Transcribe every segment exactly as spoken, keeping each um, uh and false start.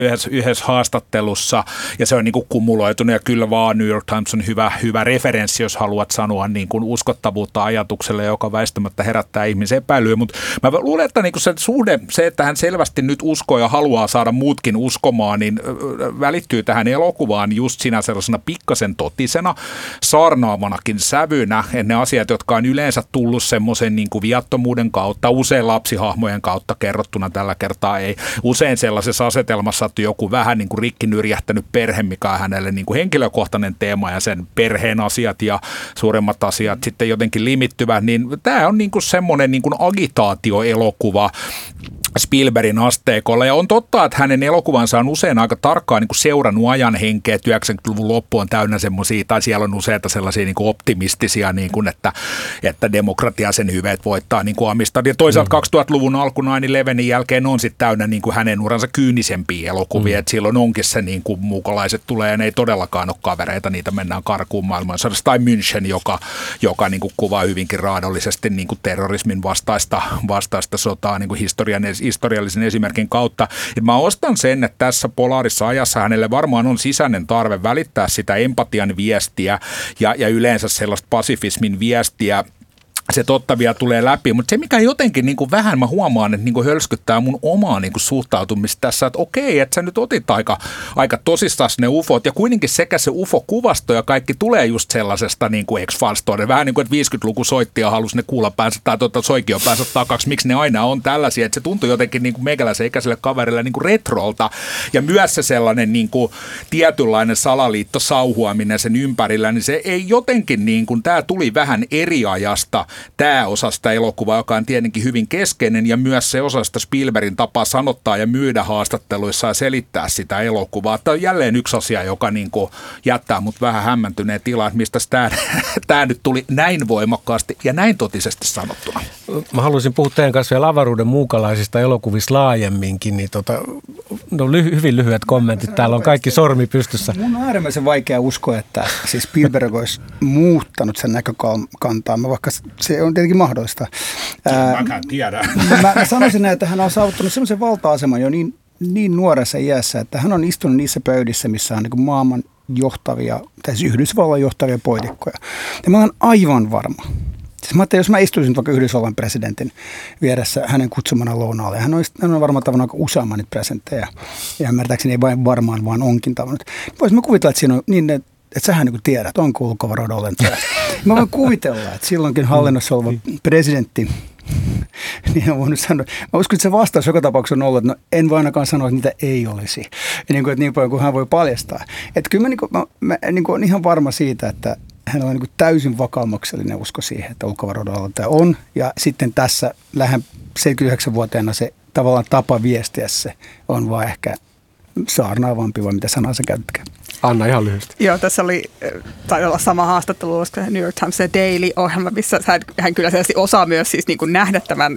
yhdessä, yhdessä haastattelussa, ja se on niin kuin kumuloitunut, ja kyllä vaan New York Times on hyvä, hyvä referenssi, jos haluat sanoa niin kuin uskottavuutta ajatukselle, joka väistämättä herättää ihmisen epäilyä, mutta mä luulen, että niin kuin se suhde, se, että hän selvästi nyt uskoo ja haluaa saada muutkin uskomaan, niin välittyy tähän elokuvaan just siinä sellaisena pikkasen totisena, saarnaavanakin sävynä, että ne asiat, jotka on yleensä tullut semmoisen niin kuin viattomuuden kautta, usein lapsihahmojen kautta kerrottuna tällä kertaa ei, usein sellaisessa asetelmassa, että joku vähän niin kuin rikki nyrjähtänyt perhe, mikä on hänelle niin kuin henkilökohtainen teema ja sen perheen asiat ja suuremmat asiat sitten jotenkin limittyvät, niin tämä on niin kuin semmoinen niin kuin agitaatioelokuva Spielbergin asteikolla. Ja on totta, että hänen elokuvansa on usein aika tarkkaan niin kuin seurannut ajan henkeä. yhdeksänkymmentäluvun loppu on täynnä semmoisia, tai siellä on useita sellaisia niin kuin optimistisia, niin kuin, että, että demokratia sen hyveet voittaa niin kuin Amistad. Ja toisaalta mm. kaksituhattaluvun alku nine eleven jälkeen on sitten täynnä niin kuin hänen uransa kyynisempiä elokuvia. Mm. Että silloin onkin se, niin kuin muukalaiset tulee, ja ne ei todellakaan ole kavereita, niitä mennään karkuun maailmansodassa. Tai München, joka, joka niin kuin kuvaa hyvinkin raadollisesti niin kuin terrorismin vastaista, vastaista sotaa niin kuin historian historiallisen esimerkin kautta. Et mä ostan sen, että tässä polaarissa ajassa hänelle varmaan on sisäinen tarve välittää sitä empatian viestiä ja, ja yleensä sellaista pasifismin viestiä. Se totta vielä tulee läpi, mutta se mikä jotenkin niin kuin vähän mä huomaan, että niin kuin hölskyttää mun omaa niin kuin suhtautumista tässä, että okei, että sä nyt otit aika, aika tosissaan ne ufot ja kuitenkin sekä se ufo-kuvasto ja kaikki tulee just sellaisesta niin kuin X-Files-story. Vähän niin kuin, että viisikymmentäluku soitti ja halusi ne kuulapäänsä tai tuota soikiopäänsä takaksi, miksi ne aina on tällaisia, että se tuntui jotenkin niin kuin meikäläisen ikäiselle kaverille niin kuin retrolta ja myös se sellainen niin kuin tietynlainen salaliitto sauhuaminen sen ympärillä, niin se ei jotenkin niin kuin, tämä tuli vähän eri ajasta. Tämä osa sitä elokuvaa, joka on tietenkin hyvin keskeinen ja myös se osa sitä Spielbergin tapaa sanottaa ja myydä haastatteluissa ja selittää sitä elokuvaa. Tämä on jälleen yksi asia, joka niin kuin jättää mut vähän hämmentyneen tilaan, että mistä tämä, tämä nyt tuli näin voimakkaasti ja näin totisesti sanottuna. Mä haluaisin puhua teidän kanssa vielä avaruuden muukalaisista elokuvissa laajemminkin, niin tota, no ly- hyvin lyhyet kommentit. Täällä on kaikki sormi pystyssä. Mun on äärimmäisen vaikea uskoa, että siis Spielberg olisi muuttanut sen näkökantaa, mä vaikka se on tietenkin mahdollista. Mäkään tiedän. Mä, mä sanoisin, että hän on saavuttanut sellaisen valta-aseman jo niin, niin nuoressa iässä, että hän on istunut niissä pöydissä, missä on niin kuin maailman johtavia, tai siis Yhdysvallan johtavia poliitikkoja. Ja mä olen aivan varma. Siis mä ajattelin, jos mä istuisin vaikka Yhdysvallan presidentin vieressä hänen kutsumana lounaalle, hän on, hän on varmaan tavannut aika useamman niitä presenttejä, ja ymmärtääkseni ei vain varmaan, vaan onkin tavannut. Voisin mä kuvitella, että siinä on niin, että että sähän niin kuin tiedät, onko ulkovaroiden ollentoja. Mä voin kuvitella, että silloinkin hallinnossa oleva presidentti, niin on voinut sanoa, mä uskon, että se vastaus joka tapauksessa on ollut, että no, en voi ainakaan sanoa, että niitä ei olisi. Ja niin, kuin, että niin paljon kuin hän voi paljastaa. Että kyllä mä, niin kuin, mä, mä niin kuin olen ihan varma siitä, että hänellä on niin kuin täysin vakaumuksellinen usko siihen, että ulkovaroiden ollentoja on. Ja sitten tässä lähes seitsemänkymmentäyhdeksän-vuotiaana se tavallaan tapa viestiä se on vaan ehkä saarnaavampi, vai mitä sanaa sä käytätkään. Anna ihan lyhyesti. Joo, tässä oli, tai olla sama haastattelu, koska New York Times Daily-ohjelma, missä hän kyllä selvästi osaa myös siis niin kuin nähdä tämän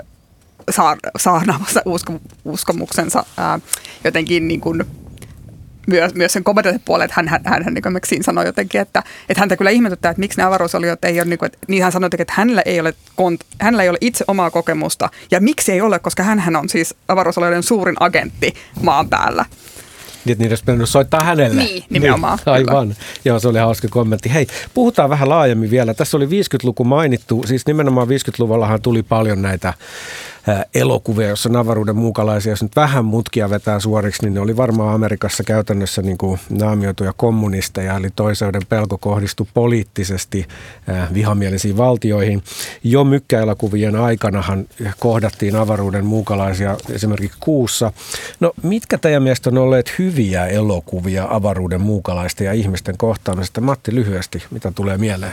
saar, saarnaamassa usko, uskomuksensa ää, jotenkin niin kuin myös, myös sen kompetenssipuolen, että hän, hän, hän, hän niin siinä sanoi jotenkin, että, että häntä kyllä ihmetyttää, että miksi ne avaruusoliot ei ole, niin, kuin, että, niin hän sanoi, että hänellä ei, ole, hänellä ei ole itse omaa kokemusta, ja miksi ei ole, koska hän on siis avaruusolioiden suurin agentti maan päällä. Niin, että niitä olisi pitänyt soittaa hänelle. Niin, nimenomaan. Niin, aivan. Joo, se oli hauska kommentti. Hei, puhutaan vähän laajemmin vielä. Tässä oli viisikymmentäluku mainittu. Siis nimenomaan viisikymmentäluvullahan tuli paljon näitä ää, elokuvia, joissa avaruuden muukalaisia, jos nyt vähän mutkia vetää suoriksi, niin ne oli varmaan Amerikassa käytännössä niin kuin naamioituja kommunisteja, eli toiseuden pelko kohdistui poliittisesti ää, vihamielisiin valtioihin. Jo mykkäelokuvien aikanahan kohdattiin avaruuden muukalaisia esimerkiksi kuussa. No, mitkä teidän mielestä on olleet hyviä elokuvia avaruuden muukalaista ja ihmisten kohtaamisesta? Matti, lyhyesti, mitä tulee mieleen?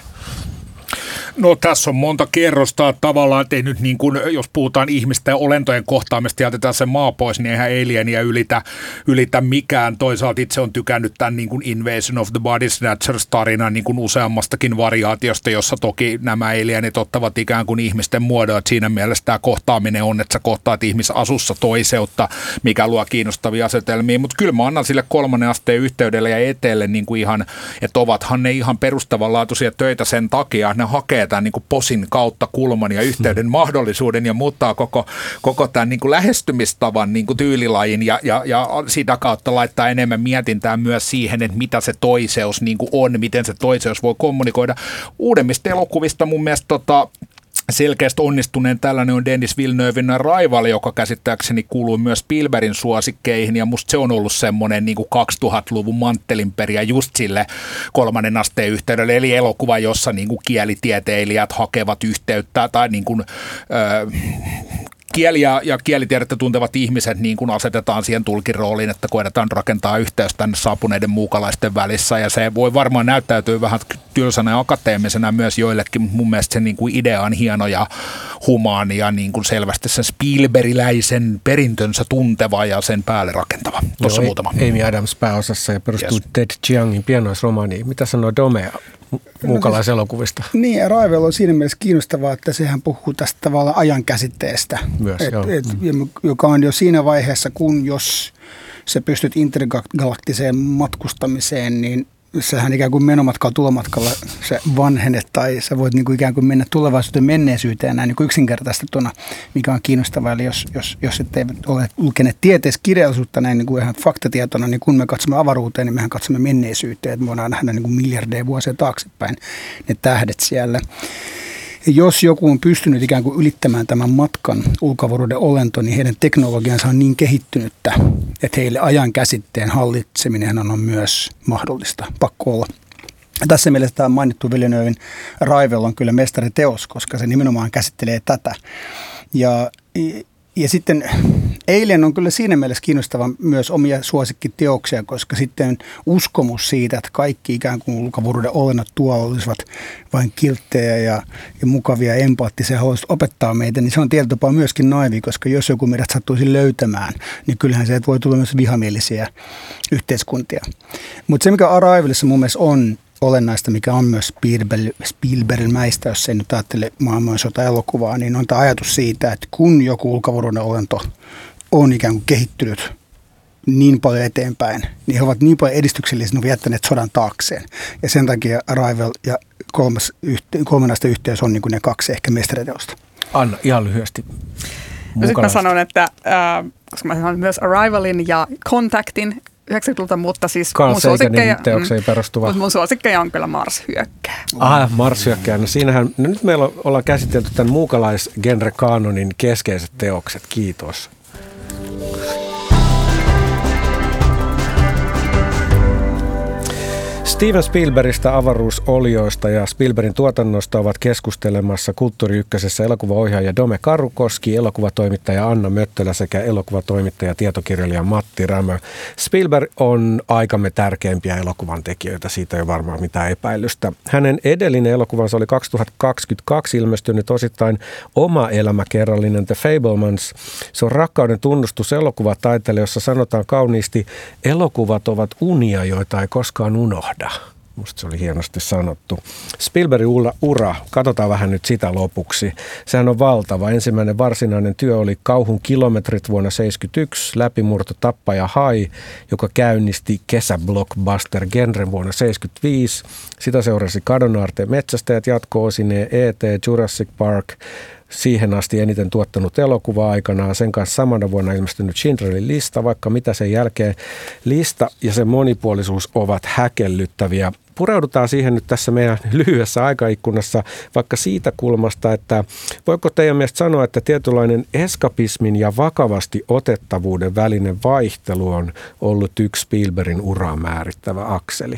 No tässä on monta kerrosta tavallaan, että ei nyt niin kuin, jos puhutaan ihmisten ja olentojen kohtaamista ja jätetään se maa pois, niin eihän alienia ylitä, ylitä mikään. Toisaalta itse on tykännyt tämän niin kuin Invasion of the Body Snatchers -tarinan niin kuin useammastakin variaatiosta, jossa toki nämä alienit ottavat ikään kuin ihmisten muodon. Että siinä mielessä tämä kohtaaminen on, että sä kohtaat ihmisasussa toiseutta, mikä luo kiinnostavia asetelmia. Mutta kyllä mä annan sille kolmannen asteen yhteydelle ja eteelle niin kuin ihan, että ovathan ne ihan perustavanlaatuisia töitä sen takia, että ne hakee tämän niin kuin posin kautta kulman ja yhteyden mahdollisuuden ja muuttaa koko, koko tämän niin kuin lähestymistavan niin kuin tyylilajin ja, ja, ja sitä kautta laittaa enemmän mietintää myös siihen, että mitä se toiseus niin kuin on, miten se toiseus voi kommunikoida. Uudemmista elokuvista mun mielestä tota, selkeästi onnistuneen tällainen on Denis Villeneuven Arrival, joka käsittääkseni kuuluu myös Spielbergin suosikkeihin, ja musta se on ollut semmoinen niin kuin kaksituhattaluvun manttelinperiä just sille kolmannen asteen yhteydelle, eli elokuva, jossa niin kuin kielitieteilijät hakevat yhteyttä tai niin kuin, ö, kieli- ja, ja kielitiedettä tuntevat ihmiset niin kuin asetetaan siihen tulkin rooliin, että koetetaan rakentaa yhteys tänne saapuneiden muukalaisten välissä, ja se voi varmaan näyttäytyä vähän tylsänä ja akateemisena myös joillekin, mutta mun mielestä se niin kuin idea on hieno ja humaani ja niin kuin selvästi sen Spielbergiläisen perintönsä tunteva ja sen päälle rakentava. Tuossa Joo, muutama. Amy Adams pääosassa ja perustuu Yes. Ted Chiangin pienoisromaaniin. Mitä sanoo Dome muukalaiselokuvista? Niin, Arrival on siinä mielessä kiinnostavaa, että sehän puhuu tästä tavallaan ajan käsitteestä, Myös, et, joo. et, joka on jo siinä vaiheessa, kun jos sä pystyt intergalaktiseen matkustamiseen, niin sähän ikään kuin menomatkalla tulomatkalla se vanhenet tai sä voit niin kuin ikään kuin mennä tulevaisuuteen menneisyyteen näin niin kuin yksinkertaistettuna, mikä on kiinnostavaa. Eli jos, jos, jos et eivät ole lukeneet tieteiskirjallisuutta näin niin kuin ihan faktatietona, niin kun me katsomme avaruuteen, niin mehän katsomme menneisyyteen, että me voidaan nähdä niin kuin miljardeja vuosia taaksepäin ne tähdet siellä. Ja jos joku on pystynyt ikään kuin ylittämään tämän matkan ulkoavaruuden olento, niin heidän teknologiansa on niin kehittynyttä, että heille ajan käsitteen hallitseminen on myös mahdollista, pakko olla. Ja tässä mielessä tämä mainittu Villeneuven Arrival on kyllä mestariteos, koska se nimenomaan käsittelee tätä. Ja, ja sitten Alien on kyllä siinä mielessä kiinnostava myös omia suosikkiteoksia, koska sitten uskomus siitä, että kaikki ikään kuin ulkoavaruuden olennot tuolla olisivat vain kilttejä ja, ja mukavia ja empaattisia, haluaisivat opettaa meitä, niin se on tietyllä tapaa myöskin naivi, koska jos joku meidät sattuisi löytämään, niin kyllähän se voi tulla myös vihamielisiä yhteiskuntia. Mutta se, mikä Arrivalissa mun mielestä on olennaista, mikä on myös Spielbergin mäistä, jos ei nyt ajattele maailmansota-elokuvaa, niin on tämä ajatus siitä, että kun joku ulkoavaruuden olento on ikään kuin kehittynyt niin paljon eteenpäin, niin he ovat niin paljon edistyksellisiä, että ne ovat jättäneet sodan taakseen. Ja sen takia Arrival ja kolmas yhte, kolmennaisten yhteys on niin kuin ne kaksi ehkä mestariteosta. Anna, ihan lyhyesti. No sitten mä sanon, että äh, koska mä sanon myös Arrivalin ja Contactin yhdeksänkymmentäluvulta, mutta siis Carl mun suosikkeja, teokseen perustuva. mutta mun suosikkeja on kyllä Mars hyökkää. Ah, Mars hyökkää. No siinähän, no nyt meillä ollaan käsitelty tämän muukalaisgenre-kaanonin keskeiset teokset. Kiitos. Steven Spielbergistä, avaruusolioista ja Spielbergin tuotannosta ovat keskustelemassa Kulttuuri Ykkösessä elokuvaohjaaja Dome Karukoski, elokuvatoimittaja Anna Möttölä sekä elokuvatoimittaja ja tietokirjailija Matti Rämö. Spielberg on aikamme tärkeimpiä elokuvan tekijöitä, siitä ei ole varmaan mitään epäilystä. Hänen edellinen elokuvansa oli kaksituhattakaksikymmentäkaksi ilmestynyt osittain oma elämäkerrallinen The Fabelmans. Se on rakkauden tunnustus elokuvataiteelle, jossa sanotaan kauniisti, elokuvat ovat unia, joita ei koskaan unohda. Musta se oli hienosti sanottu. Spielbergin ura, katsotaan vähän nyt sitä lopuksi. Sehän on valtava. Ensimmäinen varsinainen työ oli Kauhun kilometrit vuonna seitsemänkymmentäyksi, läpimurto Tappaja Hai, joka käynnisti kesäblockbuster-genren vuonna seitsemänkymmentäviisi. Sitä seurasi Kadonnaarten metsästäjät, jatko-osineen E T, Jurassic Park, siihen asti eniten tuottanut elokuva aikanaan. Sen kanssa samana vuonna ilmestynyt Schindlerin lista, vaikka mitä sen jälkeen. Lista ja sen monipuolisuus ovat häkellyttäviä. Pureudutaan siihen nyt tässä meidän lyhyessä aikaikkunassa vaikka siitä kulmasta, että voiko teidän mielestä sanoa, että tietynlainen eskapismin ja vakavasti otettavuuden välinen vaihtelu on ollut yksi Spielbergin uraa määrittävä akseli?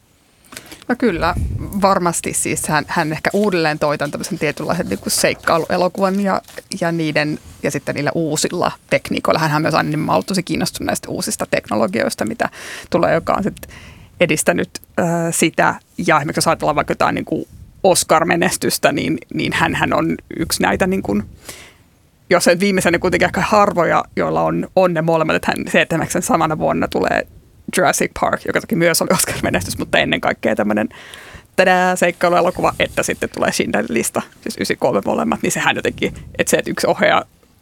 No kyllä, varmasti siis hän, hän ehkä uudelleen toitan tämmöisen tietynlaisen niin kuin seikkailuelokuvan ja, ja niiden ja sitten niillä uusilla tekniikoilla. Hänhän myös aina nimenomaan ollut tosi kiinnostunut näistä uusista teknologioista, mitä tulee, joka on sitten edistänyt äh, sitä. Ja esimerkiksi jos ajatellaan vaikka jotain niin kuin Oscar-menestystä, niin, niin hänhän on yksi näitä, niin kuin, jos se viimeisenä kuitenkin ehkä harvoja, joilla on, on ne molemmat, että hän, se, että sen samana vuonna tulee Jurassic Park, joka toki myös oli Oscar-menestys, mutta ennen kaikkea tämmöinen seikkailuelokuva, että sitten tulee Schindlerin lista, siis yhdeksänkymmentäkolme molemmat, niin sehän jotenkin, että se, että yksi ohjaaja,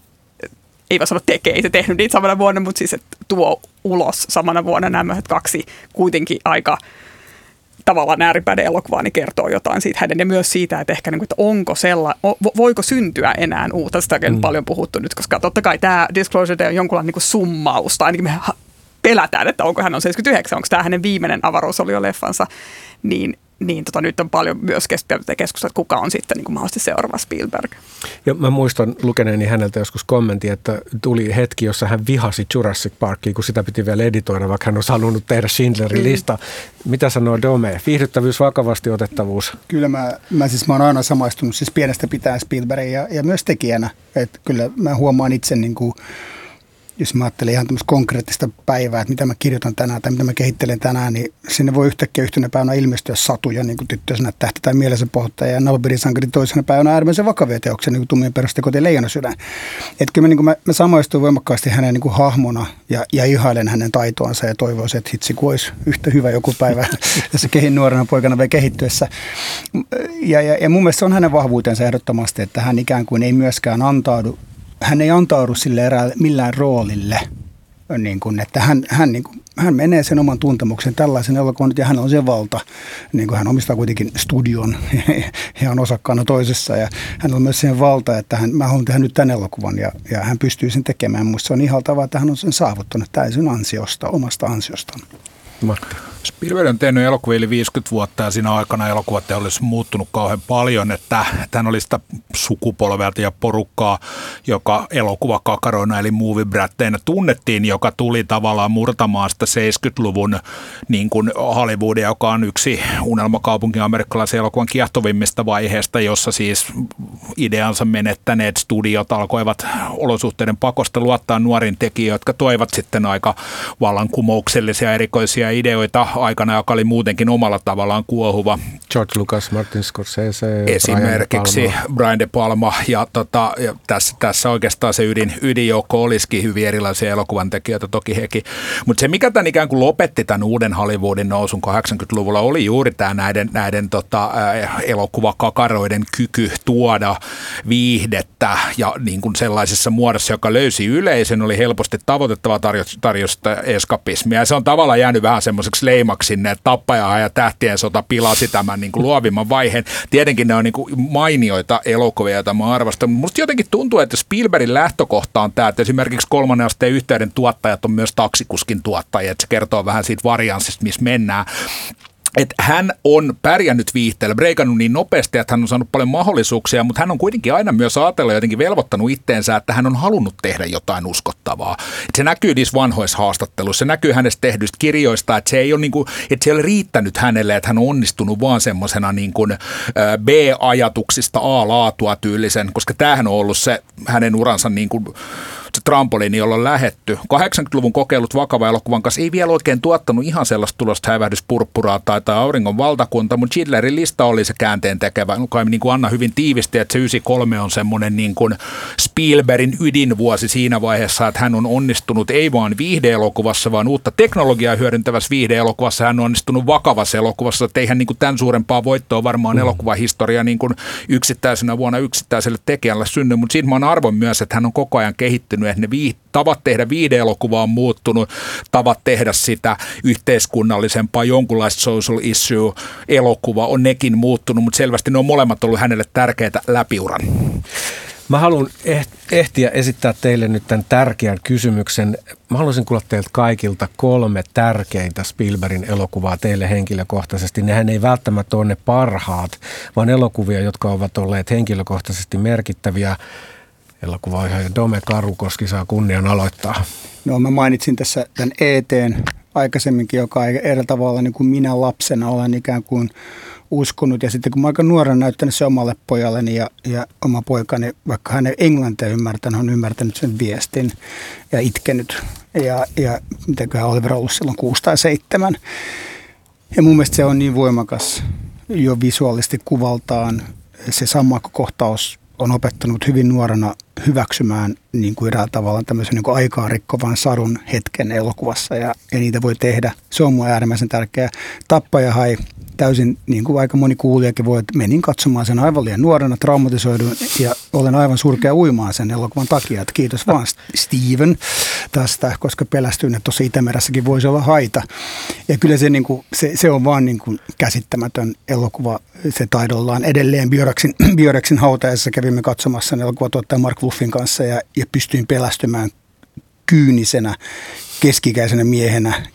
ei vaan sano tekee, ei se tehnyt niitä samana vuonna, mutta siis että tuo ulos samana vuonna nämä kaksi kuitenkin aika tavallaan ääripäiden elokuvaa, niin kertoo jotain siitä hänen ja myös siitä, että ehkä niin kuin, että onko sella, voiko syntyä enää uutta, sitä on mm. paljon puhuttu nyt, koska totta kai tämä Disclosure Day on jonkunlainen niin kuin summaus, tai ainakin me pelätään, että onko hän on seitsemänkymmentäyhdeksän, onko tämä hänen viimeinen avaruusolio-leffansa, niin Niin tota, nyt on paljon myös keskustelua, että kuka on sitten niin kuin mahdollisesti seuraava Spielberg. Ja mä muistan lukeneeni häneltä joskus kommentti, että tuli hetki, jossa hän vihasi Jurassic Parkia, kun sitä piti vielä editoida, vaikka hän olisi halunnut tehdä Schindlerin lista. Mm. Mitä sanoo Dome? Viihdyttävyys, vakavasti otettavuus? Kyllä mä, mä siis mä oon aina samaistunut siis pienestä pitää Spielbergin ja, ja myös tekijänä. Että kyllä mä huomaan itse niin kuin, jos mä ajattelen ihan tämmöistä konkreettista päivää, että mitä mä kirjoitan tänään tai mitä mä kehittelen tänään, niin sinne voi yhtäkkiä yhtenä päivänä ilmestyä satuja, niin kuin Tyttöisenä tähti tai Mielensä pohtaja ja Nobelin sankari toisena päivänä äärimmäisen vakavia teoksia, niin kuin Tummien perustekot ja Leijonan sydän. Että kyllä mä, niin kuin mä, mä samaistun voimakkaasti hänen niin kuin hahmona ja, ja ihailen hänen taitoansa ja toivoisin, että hitsi kun olisi yhtä hyvä joku päivä tässä kehin nuorena poikana vielä kehittyessä. Ja, ja, ja mun mielestä se on hänen vahvuutensa ehdottomasti, että hän ikään kuin ei myöskään antaudu Hän ei antaudu sille erää millään roolille, niin kuin, että hän, hän, niin kuin, hän menee sen oman tuntemuksen tällaisen elokuvan, ja hän on se valta. Niin kuin hän omistaa kuitenkin studion ja on osakkaana toisessa, ja hän on myös sen valta, että hän, mä haluan tehdä nyt tämän elokuvan, ja, ja hän pystyy sen tekemään. Minusta se on ihaltavaa, että hän on sen saavuttanut täysin ansiosta, omasta ansiostaan. Matti. Spielberg on tehnyt elokuvia yli viisikymmentä vuotta ja siinä aikana elokuvateollisuus on muuttunut kauhean paljon, että hän oli sitä sukupolvelta ja porukkaa, joka elokuvakakaroina eli movie-brätteinä tunnettiin, joka tuli tavallaan murtamaan sitä seitsemänkymmentäluvun niin kuin Hollywood, joka on yksi unelmakaupunki amerikkalaisen elokuvan kiehtovimmista vaiheesta, jossa siis ideansa menettäneet studiot alkoivat olosuhteiden pakosta luottaa nuoriin tekijöihin, jotka toivat sitten aika vallankumouksellisia erikoisia ideoita aikana, joka oli muutenkin omalla tavallaan kuohuva. George Lucas, Martin Scorsese, esimerkiksi Brian De Palma, Brian De Palma ja, tota, ja tässä, tässä oikeastaan se ydin, ydinjoukko olisikin hyvin erilaisia elokuvan tekijöitä, toki hekin. Mutta se, mikä tämän ikään kuin lopetti tämän uuden Hollywoodin nousun kahdeksankymmentäluvulla, oli juuri tämä näiden, näiden tota, elokuvakakaroiden kyky tuoda viihdettä ja niin kuin sellaisessa muodossa, joka löysi yleisön, oli helposti tavoitettava tarjosta, tarjosta eskapismia. Ja se on tavallaan jäänyt vähän semmoiseksi leimaksi sinne, että Tappaja ja Tähtien sota pilasi tämän niin kuin luovimman vaiheen. Tietenkin ne on niin kuin mainioita elokuvia, joita mä arvostan. Musta jotenkin tuntuu, että Spielbergin lähtökohta on tämä, että esimerkiksi kolmannen asteen yhteyden tuottajat on myös taksikuskin tuottajia, että se kertoo vähän siitä varianssista, missä mennään. Että hän on pärjännyt viihteellä, breikannut niin nopeasti, että hän on saanut paljon mahdollisuuksia, mutta hän on kuitenkin aina myös ajatellut jotenkin velvoittanut itteensä, että hän on halunnut tehdä jotain uskottavaa. Et se näkyy niissä vanhoissa haastatteluissa, se näkyy hänestä tehdyistä kirjoista, että se ei ole, niin kuin, että se ei ole riittänyt hänelle, että hän on onnistunut vaan semmoisena niin kuin B-ajatuksista A-laatua tyylisen, koska tämähän on ollut se hänen uransa niin kuin se trampoliini, jolla on lähetty. kahdeksankymmentäluvun kokeilut vakava elokuvan kanssa ei vielä oikein tuottanut ihan sellaista tulosta häivähdyspurppuraa tai, tai auringon valtakunta, mutta Schindlerin lista oli se käänteen tekevä. Kai niin kuin Anna hyvin tiivisti, että se yhdeksänkymmentäkolme on semmoinen niin kuin Spielbergin ydinvuosi siinä vaiheessa, että hän on onnistunut ei vaan viihdeelokuvassa, vaan uutta teknologiaa hyödyntävässä viihdeelokuvassa. Hän on onnistunut vakavassa elokuvassa, että eihän niin kuin tämän suurempaa voittoa varmaan mm. elokuvahistoria niin kuin yksittäisenä vuonna yksittäiselle tekijälle synny, mutta siitä mä oon arvon myös, että hän on koko ajan kehittynyt, että ne viih- tavat tehdä viihdeelokuvaa on muuttunut, tavat tehdä sitä yhteiskunnallisempaa, jonkunlaista social issue elokuva on nekin muuttunut, mutta selvästi ne on molemmat ollut hänelle tärkeitä läpiuran. Mä haluan ehtiä esittää teille nyt tämän tärkeän kysymyksen. Mä haluaisin kuulla teiltä kaikilta kolme tärkeintä Spielbergin elokuvaa teille henkilökohtaisesti. Nehän ei välttämättä ole ne parhaat, vaan elokuvia, jotka ovat olleet henkilökohtaisesti merkittäviä. Elokuvaohjaaja Dome Karukoski saa kunnian aloittaa. No mä mainitsin tässä tämän E T:n aikaisemminkin, joka eri tavalla niin kuin minä lapsena olen ikään kuin uskonut. Ja sitten kun mä aika nuorena näyttänyt se omalle pojalleni ja, ja oma poikani, vaikka hän ei englantia ymmärtänyt, on ymmärtänyt sen viestin ja itkenyt. Ja, ja mitäköhän Oliver ollut silloin kuusi tai seitsemän. Ja mun mielestä se on niin voimakas jo visuaalisesti kuvaltaan. Se sama kohtaus on opettanut hyvin nuorena hyväksymään niin kuin eräällä tavalla tämmöisen niin kuin aikaa rikkovan sadun hetken elokuvassa ja, ja niitä voi tehdä. Se on mun äärimmäisen tärkeä. Tappaja hai täysin, niin kuin aika moni kuulijakin voi, että menin katsomaan sen aivan liian nuorena, traumatisoidun ja olen aivan surkea uimaan sen elokuvan takia. Että kiitos vaan Steven tästä, koska pelästyin, että tuossa Itämeressäkin voisi olla haita. Ja kyllä se, niin kuin, se, se on vaan niin kuin käsittämätön elokuva, se taidollaan edelleen Björksin, Björksin hautajaisessa kävimme katsomassa sen elokuvatuottaja Mark Wolfin kanssa ja, ja pystyin pelästymään kyynisenä, keskikäisenä miehenä